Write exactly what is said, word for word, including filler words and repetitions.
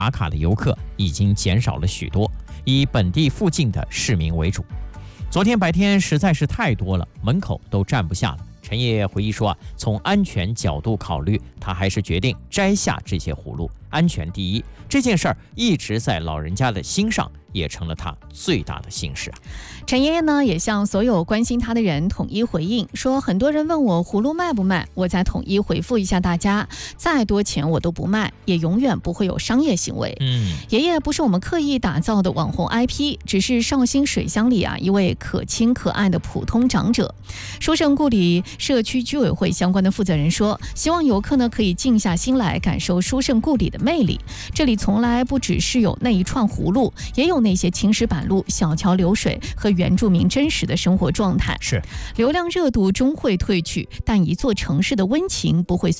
打卡的游客已经减少了许多，以本地附近的市民为主。昨天白天实在是太多了，门口都站不下了。陈爷爷回忆说啊，从安全角度考虑，他还是决定摘下这些葫芦，安全第一。这件事儿一直在老人家的心上，也成了他最大的心事。 陈爷爷呢，也向所有关心他的人统一回应，说很多人问我葫芦卖不卖，我再统一回复一下大家，再多钱我都不卖，也永远不会有商业行为。 嗯， 爷爷不是我们刻意打造的网红 I P， 只是绍兴水乡里啊一位可亲可爱的普通长者。书圣故里社区居委会相关的负责人说，希望游客呢可以静下心来感受书圣故里的魅力。这里从来不只是有那一串葫芦，也有那些青石板路、小桥流水和原住民真实的生活状态。 是， 流量热度终会褪去，但一座城市的温情不会随